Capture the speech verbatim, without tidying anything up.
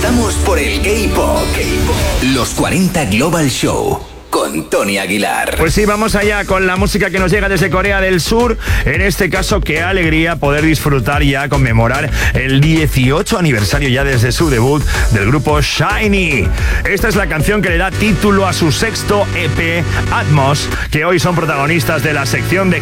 Apostamos por el K-Pop. Los cuarenta Global Show. Con Tony Aguilar. Pues sí, vamos allá con la música que nos llega desde Corea del Sur. En este caso, qué alegría poder disfrutar ya, conmemorar el dieciocho aniversario ya desde su debut del grupo SHINee. Esta es la canción que le da título a su sexto E P, Atmos, que hoy son protagonistas de la sección de